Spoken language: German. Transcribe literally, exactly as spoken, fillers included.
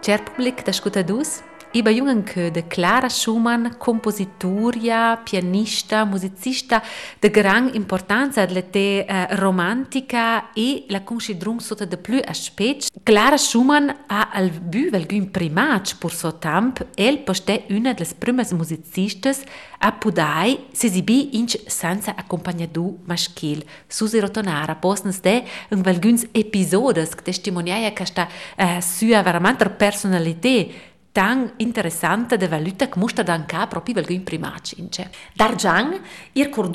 Cer public da scutadus, i baiungen che de Clara Schumann, compositoria, pianista, musicista de gran importanza de te uh, romantica e la considrung sotto de plus aspect. Clara Schumann ha al bu valgun primat pur so tamp, el poste una de las primas musicistas a pudai sesibi inch senza accompagnadu maschil. Susi rotonara posnes de un valguns episodes che testimoniaia che sta uh, sua veramente personalità tan interessante de valuta che mostra dan ca proprio valgun primat ince. Dargiang, ir